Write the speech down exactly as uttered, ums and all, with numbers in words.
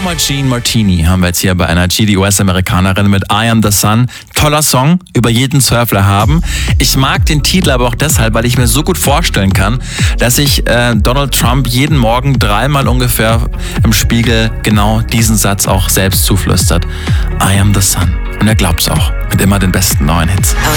Norma Jean Martini haben wir jetzt hier bei einer G, die U S-Amerikanerin mit I Am the Sun. Toller Song, über jeden Zweifler haben. Ich mag den Titel aber auch deshalb, weil ich mir so gut vorstellen kann, dass sich äh, Donald Trump jeden Morgen dreimal ungefähr im Spiegel genau diesen Satz auch selbst zuflüstert. I am the Sun. Und er glaubt's auch. Mit immer den besten neuen Hits.